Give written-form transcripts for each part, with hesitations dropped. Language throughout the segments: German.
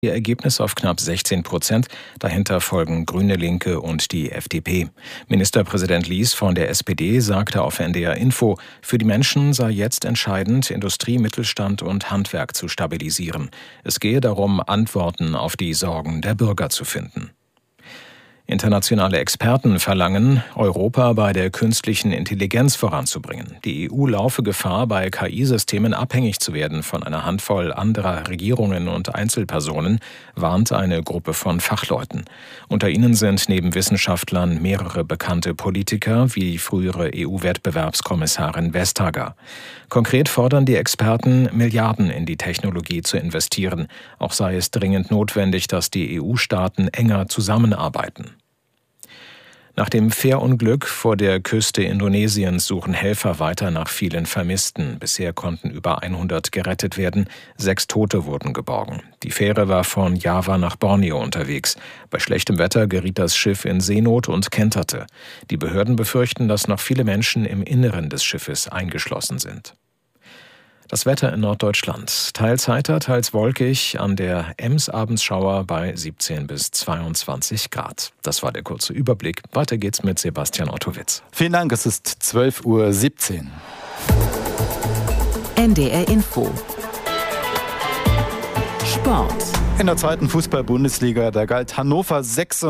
Ihr Ergebnis auf knapp 16%. Dahinter folgen Grüne, Linke und die FDP. Ministerpräsident Lies von der SPD sagte auf NDR Info, für die Menschen sei jetzt entscheidend, Industrie, Mittelstand und Handwerk zu stabilisieren. Es gehe darum, Antworten auf die Sorgen der Bürger zu finden. Internationale Experten verlangen, Europa bei der künstlichen Intelligenz voranzubringen. Die EU laufe Gefahr, bei KI-Systemen abhängig zu werden von einer Handvoll anderer Regierungen und Einzelpersonen, warnt eine Gruppe von Fachleuten. Unter ihnen sind neben Wissenschaftlern mehrere bekannte Politiker wie die frühere EU-Wettbewerbskommissarin Vestager. Konkret fordern die Experten, Milliarden in die Technologie zu investieren. Auch sei es dringend notwendig, dass die EU-Staaten enger zusammenarbeiten. Nach dem Fährunglück vor der Küste Indonesiens suchen Helfer weiter nach vielen Vermissten. Bisher konnten über 100 gerettet werden, 6 Tote wurden geborgen. Die Fähre war von Java nach Borneo unterwegs. Bei schlechtem Wetter geriet das Schiff in Seenot und kenterte. Die Behörden befürchten, dass noch viele Menschen im Inneren des Schiffes eingeschlossen sind. Das Wetter in Norddeutschland. Teils heiter, teils wolkig. An der Ems abends Schauer bei 17 bis 22 Grad. Das war der kurze Überblick. Weiter geht's mit Sebastian Ottowitz. Vielen Dank, es ist 12:17 Uhr. NDR Info. Sport. In der zweiten Fußball-Bundesliga, da galt Hannover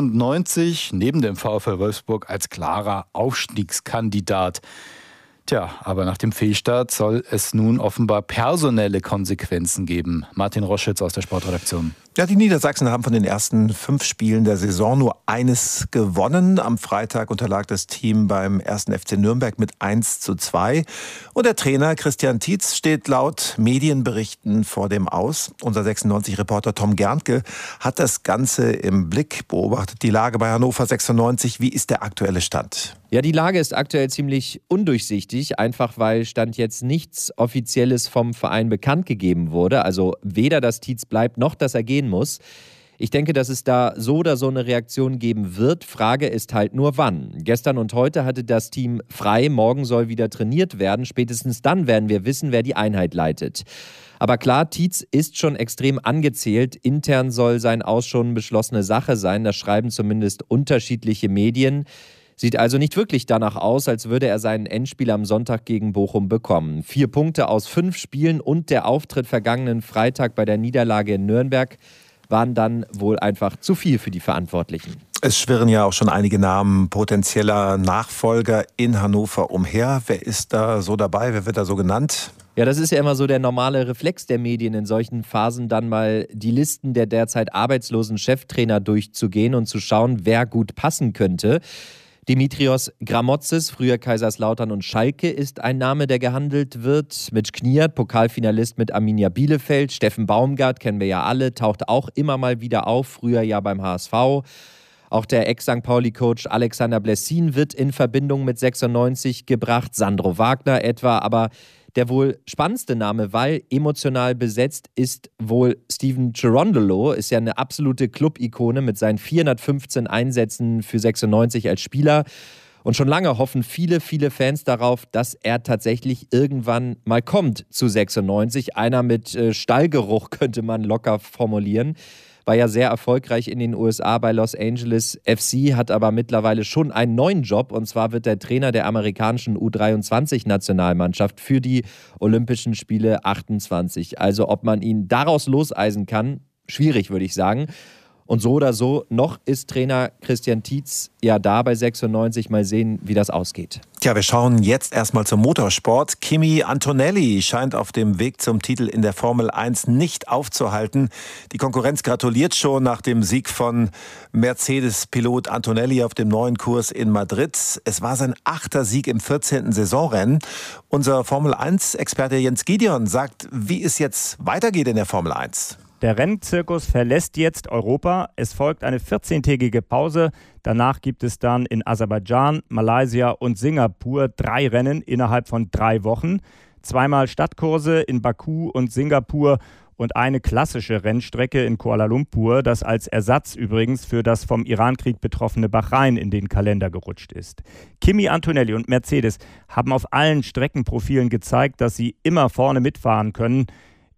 96 neben dem VfL Wolfsburg als klarer Aufstiegskandidat. Tja, aber nach dem Fehlstart soll es nun offenbar personelle Konsequenzen geben. Martin Roschitz aus der Sportredaktion. Ja, die Niedersachsen haben von den ersten 5 Spielen der Saison nur eines gewonnen. Am Freitag unterlag das Team beim 1. FC Nürnberg mit 1:2. Und der Trainer Christian Tietz steht laut Medienberichten vor dem Aus. Unser 96-Reporter Tom Gerntke hat das Ganze im Blick, beobachtet die Lage bei Hannover 96. Wie ist der aktuelle Stand? Ja, die Lage ist aktuell ziemlich undurchsichtig, einfach weil Stand jetzt nichts Offizielles vom Verein bekannt gegeben wurde. Also weder dass Tietz bleibt, noch dass er gehen muss. Ich denke, dass es da so oder so eine Reaktion geben wird. Frage ist halt nur wann. Gestern und heute hatte das Team frei, morgen soll wieder trainiert werden. Spätestens dann werden wir wissen, wer die Einheit leitet. Aber klar, Tietz ist schon extrem angezählt. Intern soll sein Aus schon beschlossene Sache sein. Das schreiben zumindest unterschiedliche Medien. Sieht also nicht wirklich danach aus, als würde er seinen Endspiel am Sonntag gegen Bochum bekommen. 4 Punkte aus 5 Spielen und der Auftritt vergangenen Freitag bei der Niederlage in Nürnberg waren dann wohl einfach zu viel für die Verantwortlichen. Es schwirren ja auch schon einige Namen potenzieller Nachfolger in Hannover umher. Wer ist da so dabei? Wer wird da so genannt? Ja, das ist ja immer so der normale Reflex der Medien, in solchen Phasen dann mal die Listen der derzeit arbeitslosen Cheftrainer durchzugehen und zu schauen, wer gut passen könnte. Dimitrios Gramotzes, früher Kaiserslautern und Schalke, ist ein Name, der gehandelt wird. Mitch Kniert, Pokalfinalist mit Arminia Bielefeld. Steffen Baumgart, kennen wir ja alle, taucht auch immer mal wieder auf, früher ja beim HSV. Auch der Ex-St. Pauli-Coach Alexander Blessin wird in Verbindung mit 96 gebracht. Sandro Wagner etwa, aber der wohl spannendste Name, weil emotional besetzt, ist wohl Steven Cherundolo. Ist ja eine absolute Club-Ikone mit seinen 415 Einsätzen für 96 als Spieler. Und schon lange hoffen viele Fans darauf, dass er tatsächlich irgendwann mal kommt zu 96. Einer mit Stallgeruch könnte man locker formulieren. War ja sehr erfolgreich in den USA bei Los Angeles FC, hat aber mittlerweile schon einen neuen Job. Und zwar wird der Trainer der amerikanischen U23-Nationalmannschaft für die Olympischen Spiele 28. Also ob man ihn daraus loseisen kann, schwierig, würde ich sagen. Und so oder so, noch ist Trainer Christian Tietz ja da bei 96. Mal sehen, wie das ausgeht. Tja, wir schauen jetzt erstmal zum Motorsport. Kimi Antonelli scheint auf dem Weg zum Titel in der Formel 1 nicht aufzuhalten. Die Konkurrenz gratuliert schon nach dem Sieg von Mercedes-Pilot Antonelli auf dem neuen Kurs in Madrid. Es war sein 8. Sieg im 14. Saisonrennen. Unser Formel 1-Experte Jens Gideon sagt, wie es jetzt weitergeht in der Formel 1. Der Rennzirkus verlässt jetzt Europa. Es folgt eine 14-tägige Pause. Danach gibt es dann in Aserbaidschan, Malaysia und Singapur 3 Rennen innerhalb von 3 Wochen. 2-mal Stadtkurse in Baku und Singapur und eine klassische Rennstrecke in Kuala Lumpur, das als Ersatz übrigens für das vom Irankrieg betroffene Bahrain in den Kalender gerutscht ist. Kimi Antonelli und Mercedes haben auf allen Streckenprofilen gezeigt, dass sie immer vorne mitfahren können.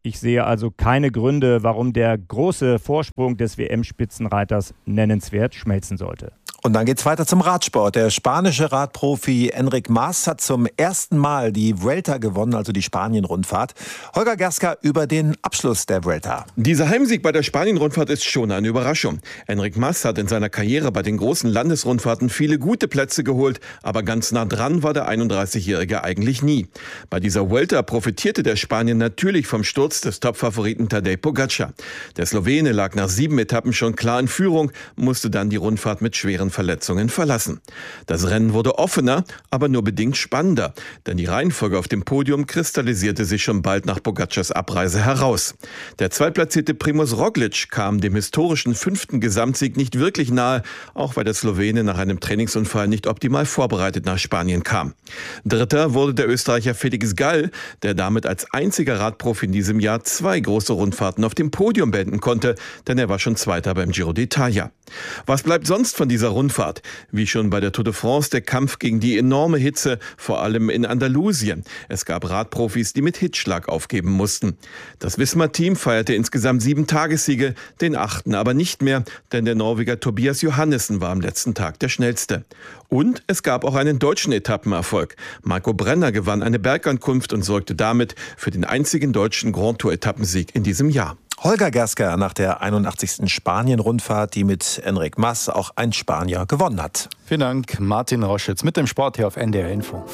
Ich sehe also keine Gründe, warum der große Vorsprung des WM-Spitzenreiters nennenswert schmelzen sollte. Und dann geht's weiter zum Radsport. Der spanische Radprofi Enric Mas hat zum ersten Mal die Vuelta gewonnen, also die Spanien-Rundfahrt. Holger Gerska über den Abschluss der Vuelta. Dieser Heimsieg bei der Spanien-Rundfahrt ist schon eine Überraschung. Enric Mas hat in seiner Karriere bei den großen Landesrundfahrten viele gute Plätze geholt, aber ganz nah dran war der 31-Jährige eigentlich nie. Bei dieser Vuelta profitierte der Spanier natürlich vom Sturz des Topfavoriten Tadej Pogačar. Der Slowene lag nach 7 Etappen schon klar in Führung, musste dann die Rundfahrt mit schweren Verletzungen verlassen. Das Rennen wurde offener, aber nur bedingt spannender, denn die Reihenfolge auf dem Podium kristallisierte sich schon bald nach Pogačars Abreise heraus. Der zweitplatzierte Primož Roglič kam dem historischen 5. Gesamtsieg nicht wirklich nahe, auch weil der Slowene nach einem Trainingsunfall nicht optimal vorbereitet nach Spanien kam. Dritter wurde der Österreicher Felix Gall, der damit als einziger Radprofi in diesem Jahr 2 große Rundfahrten auf dem Podium beenden konnte, denn er war schon Zweiter beim Giro d'Italia. Was bleibt sonst von dieser Rundfahrt? Wie schon bei der Tour de France der Kampf gegen die enorme Hitze, vor allem in Andalusien. Es gab Radprofis, die mit Hitzschlag aufgeben mussten. Das Visma-Team feierte insgesamt 7 Tagessiege, den 8. aber nicht mehr, denn der Norweger Tobias Johannessen war am letzten Tag der schnellste. Und es gab auch einen deutschen Etappenerfolg. Marco Brenner gewann eine Bergankunft und sorgte damit für den einzigen deutschen Grand Tour-Etappensieg in diesem Jahr. Holger Gerska nach der 81. Spanien-Rundfahrt, die mit Enric Mas auch ein Spanier gewonnen hat. Vielen Dank, Martin Roschitz mit dem Sport hier auf NDR Info.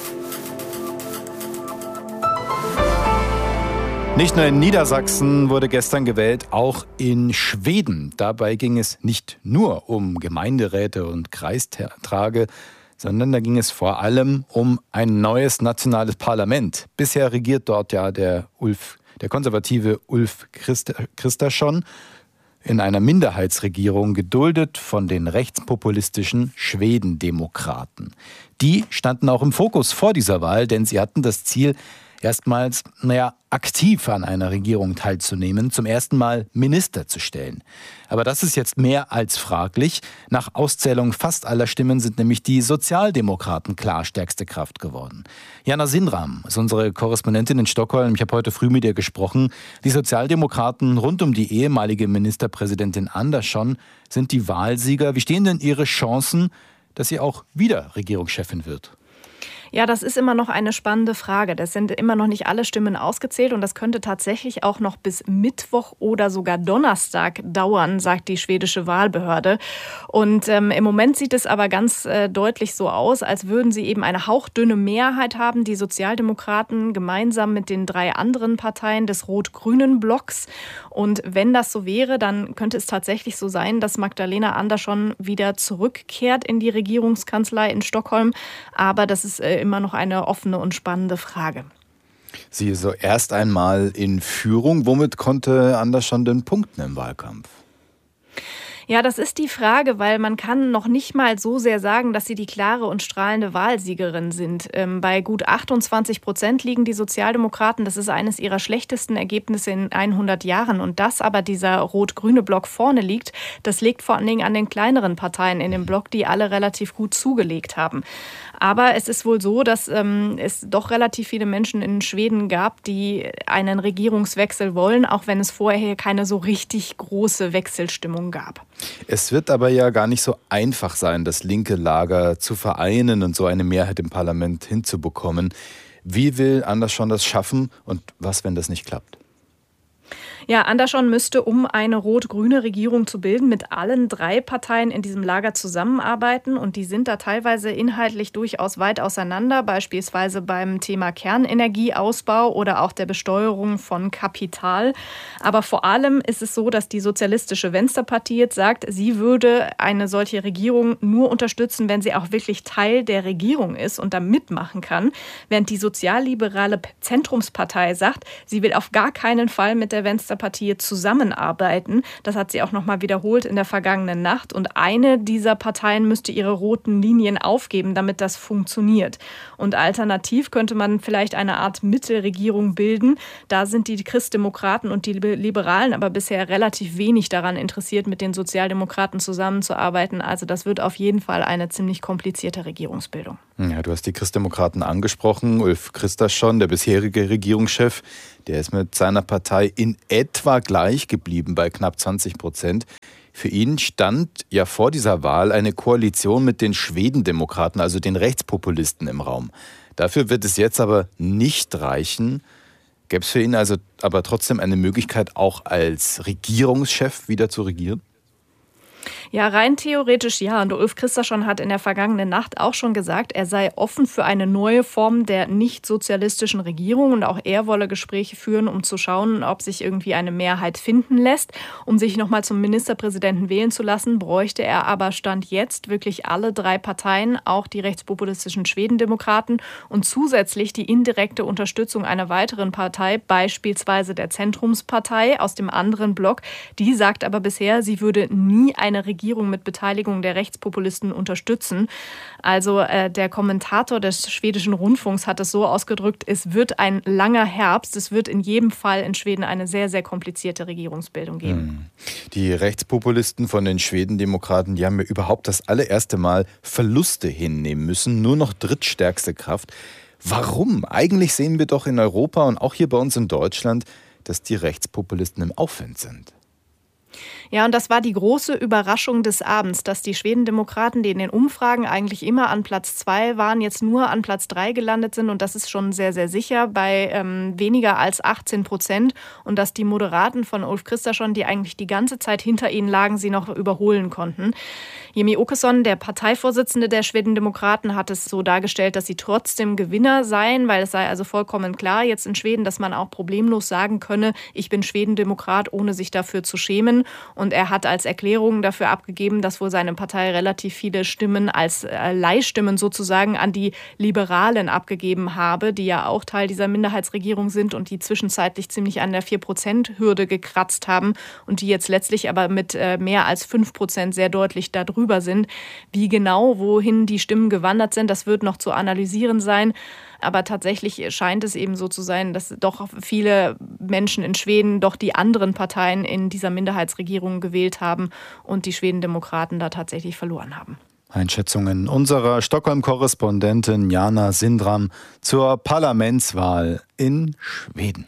Nicht nur in Niedersachsen wurde gestern gewählt, auch in Schweden. Dabei ging es nicht nur um Gemeinderäte und Kreistage, sondern da ging es vor allem um ein neues nationales Parlament. Bisher regiert dort ja der konservative Ulf Kristersson in einer Minderheitsregierung, geduldet von den rechtspopulistischen Schwedendemokraten. Die standen auch im Fokus vor dieser Wahl, denn sie hatten das Ziel, erstmals aktiv an einer Regierung teilzunehmen, zum ersten Mal Minister zu stellen. Aber das ist jetzt mehr als fraglich. Nach Auszählung fast aller Stimmen sind nämlich die Sozialdemokraten klar stärkste Kraft geworden. Jana Sindram ist unsere Korrespondentin in Stockholm. Ich habe heute früh mit ihr gesprochen. Die Sozialdemokraten rund um die ehemalige Ministerpräsidentin Andersson sind die Wahlsieger. Wie stehen denn ihre Chancen, dass sie auch wieder Regierungschefin wird? Ja, das ist immer noch eine spannende Frage. Das sind immer noch nicht alle Stimmen ausgezählt und das könnte tatsächlich auch noch bis Mittwoch oder sogar Donnerstag dauern, sagt die schwedische Wahlbehörde. Und im Moment sieht es aber ganz deutlich so aus, als würden sie eben eine hauchdünne Mehrheit haben, die Sozialdemokraten gemeinsam mit den 3 anderen Parteien des rot-grünen Blocks. Und wenn das so wäre, dann könnte es tatsächlich so sein, dass Magdalena Andersson wieder zurückkehrt in die Regierungskanzlei in Stockholm. Aber das ist immer noch eine offene und spannende Frage. Sie ist so erst einmal in Führung. Womit konnte Andersson denn punkten im Wahlkampf? Ja, das ist die Frage, weil man kann noch nicht mal so sehr sagen, dass sie die klare und strahlende Wahlsiegerin sind. Bei gut 28% liegen die Sozialdemokraten. Das ist eines ihrer schlechtesten Ergebnisse in 100 Jahren. Und dass aber dieser rot-grüne Block vorne liegt, das liegt vor allen Dingen an den kleineren Parteien in dem Block, die alle relativ gut zugelegt haben. Aber es ist wohl so, dass es doch relativ viele Menschen in Schweden gab, die einen Regierungswechsel wollen, auch wenn es vorher keine so richtig große Wechselstimmung gab. Es wird aber ja gar nicht so einfach sein, das linke Lager zu vereinen und so eine Mehrheit im Parlament hinzubekommen. Wie will Andersson das schaffen und was, wenn das nicht klappt? Ja, Andersson müsste, um eine rot-grüne Regierung zu bilden, mit allen 3 Parteien in diesem Lager zusammenarbeiten. Und die sind da teilweise inhaltlich durchaus weit auseinander, beispielsweise beim Thema Kernenergieausbau oder auch der Besteuerung von Kapital. Aber vor allem ist es so, dass die Sozialistische Venstrepartie jetzt sagt, sie würde eine solche Regierung nur unterstützen, wenn sie auch wirklich Teil der Regierung ist und da mitmachen kann. Während die sozialliberale Zentrumspartei sagt, sie will auf gar keinen Fall mit der Venstrepartie zusammenarbeiten. Das hat sie auch noch mal wiederholt in der vergangenen Nacht. Und eine dieser Parteien müsste ihre roten Linien aufgeben, damit das funktioniert. Und alternativ könnte man vielleicht eine Art Mittelregierung bilden. Da sind die Christdemokraten und die Liberalen aber bisher relativ wenig daran interessiert, mit den Sozialdemokraten zusammenzuarbeiten. Also das wird auf jeden Fall eine ziemlich komplizierte Regierungsbildung. Ja, du hast die Christdemokraten angesprochen. Ulf Kristersson, der bisherige Regierungschef, Der ist mit seiner Partei in etwa gleich geblieben bei knapp 20%. Für ihn stand ja vor dieser Wahl eine Koalition mit den Schwedendemokraten, also den Rechtspopulisten, im Raum. Dafür wird es jetzt aber nicht reichen. Gäbe es für ihn also aber trotzdem eine Möglichkeit, auch als Regierungschef wieder zu regieren? Ja, rein theoretisch ja. Und Ulf Kristersson hat in der vergangenen Nacht auch schon gesagt, er sei offen für eine neue Form der nicht-sozialistischen Regierung. Und auch er wolle Gespräche führen, um zu schauen, ob sich irgendwie eine Mehrheit finden lässt. Um sich nochmal zum Ministerpräsidenten wählen zu lassen, bräuchte er aber Stand jetzt wirklich alle 3 Parteien, auch die rechtspopulistischen Schwedendemokraten und zusätzlich die indirekte Unterstützung einer weiteren Partei, beispielsweise der Zentrumspartei aus dem anderen Block. Die sagt aber bisher, sie würde nie eine Regierung mit Beteiligung der Rechtspopulisten unterstützen. Also der Kommentator des schwedischen Rundfunks hat es so ausgedrückt, es wird ein langer Herbst. Es wird in jedem Fall in Schweden eine sehr, sehr komplizierte Regierungsbildung geben. Die Rechtspopulisten von den Schwedendemokraten, die haben ja überhaupt das allererste Mal Verluste hinnehmen müssen. Nur noch drittstärkste Kraft. Warum? Eigentlich sehen wir doch in Europa und auch hier bei uns in Deutschland, dass die Rechtspopulisten im Aufwind sind. Ja, und das war die große Überraschung des Abends, dass die Schwedendemokraten, die in den Umfragen eigentlich immer an Platz 2 waren, jetzt nur an Platz 3 gelandet sind. Und das ist schon sehr, sehr sicher bei weniger als 18%. Und dass die Moderaten von Ulf Kristersson, die eigentlich die ganze Zeit hinter ihnen lagen, sie noch überholen konnten. Jimmie Åkesson, der Parteivorsitzende der Schwedendemokraten, hat es so dargestellt, dass sie trotzdem Gewinner seien, weil es sei also vollkommen klar jetzt in Schweden, dass man auch problemlos sagen könne, ich bin Schwedendemokrat, ohne sich dafür zu schämen. Und er hat als Erklärung dafür abgegeben, dass wohl seine Partei relativ viele Stimmen als Leihstimmen sozusagen an die Liberalen abgegeben habe, die ja auch Teil dieser Minderheitsregierung sind und die zwischenzeitlich ziemlich an der 4%-Hürde gekratzt haben und die jetzt letztlich aber mit mehr als 5% sehr deutlich darüber sind. Wie genau, wohin die Stimmen gewandert sind, das wird noch zu analysieren sein. Aber tatsächlich scheint es eben so zu sein, dass doch viele Menschen in Schweden doch die anderen Parteien in dieser Minderheitsregierung gewählt haben und die Schwedendemokraten da tatsächlich verloren haben. Einschätzungen unserer Stockholm-Korrespondentin Jana Sindram zur Parlamentswahl in Schweden.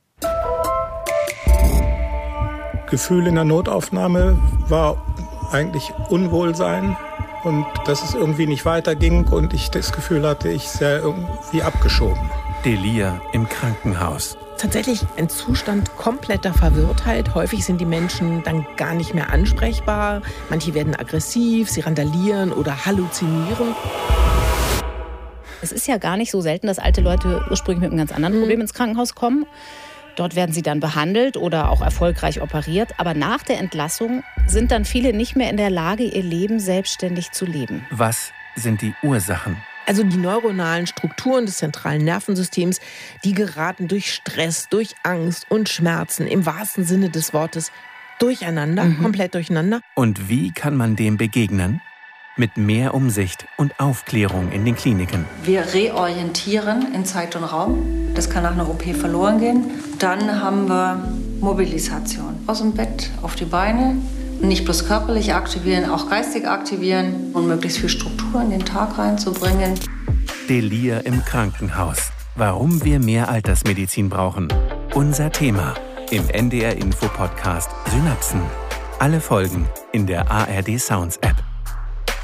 Gefühl in der Notaufnahme war eigentlich Unwohlsein. Und dass es irgendwie nicht weiterging und ich das Gefühl hatte, ich sei irgendwie abgeschoben. Delir im Krankenhaus. Tatsächlich ein Zustand kompletter Verwirrtheit. Häufig sind die Menschen dann gar nicht mehr ansprechbar. Manche werden aggressiv, sie randalieren oder halluzinieren. Es ist ja gar nicht so selten, dass alte Leute ursprünglich mit einem ganz anderen Problem ins Krankenhaus kommen. Dort werden sie dann behandelt oder auch erfolgreich operiert. Aber nach der Entlassung sind dann viele nicht mehr in der Lage, ihr Leben selbstständig zu leben. Was sind die Ursachen? Also die neuronalen Strukturen des zentralen Nervensystems, die geraten durch Stress, durch Angst und Schmerzen im wahrsten Sinne des Wortes durcheinander, komplett durcheinander. Und wie kann man dem begegnen? Mit mehr Umsicht und Aufklärung in den Kliniken. Wir reorientieren in Zeit und Raum. Das kann nach einer OP verloren gehen. Dann haben wir Mobilisation. Aus dem Bett auf die Beine. Nicht bloß körperlich aktivieren, auch geistig aktivieren und möglichst viel Struktur in den Tag reinzubringen. Delir im Krankenhaus. Warum wir mehr Altersmedizin brauchen. Unser Thema im NDR Info Podcast Synapsen. Alle Folgen in der ARD Sounds App.